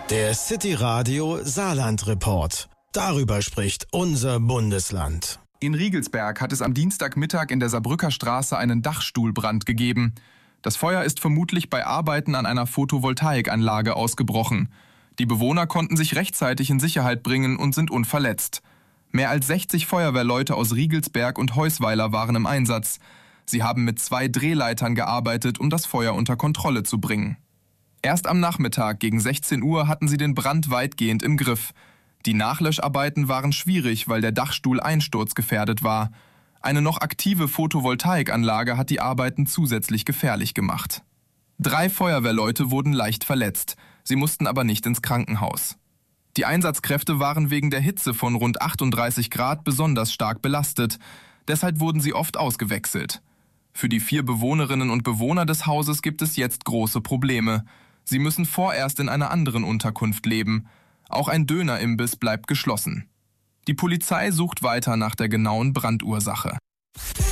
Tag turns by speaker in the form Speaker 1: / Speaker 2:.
Speaker 1: Der City Radio Saarland Report. Darüber spricht unser Bundesland.
Speaker 2: In Riegelsberg hat es am Dienstagmittag in der Saarbrücker Straße einen Dachstuhlbrand gegeben. Das Feuer ist vermutlich bei Arbeiten an einer Photovoltaikanlage ausgebrochen. Die Bewohner konnten sich rechtzeitig in Sicherheit bringen und sind unverletzt. Mehr als 60 Feuerwehrleute aus Riegelsberg und Heusweiler waren im Einsatz. Sie haben mit 2 Drehleitern gearbeitet, um das Feuer unter Kontrolle zu bringen. Erst am Nachmittag gegen 16 Uhr hatten sie den Brand weitgehend im Griff. Die Nachlöscharbeiten waren schwierig, weil der Dachstuhl einsturzgefährdet war. Eine noch aktive Photovoltaikanlage hat die Arbeiten zusätzlich gefährlich gemacht. 3 Feuerwehrleute wurden leicht verletzt. Sie mussten aber nicht ins Krankenhaus. Die Einsatzkräfte waren wegen der Hitze von rund 38 Grad besonders stark belastet. Deshalb wurden sie oft ausgewechselt. Für die 4 Bewohnerinnen und Bewohner des Hauses gibt es jetzt große Probleme. Sie müssen vorerst in einer anderen Unterkunft leben. Auch ein Dönerimbiss bleibt geschlossen. Die Polizei sucht weiter nach der genauen Brandursache.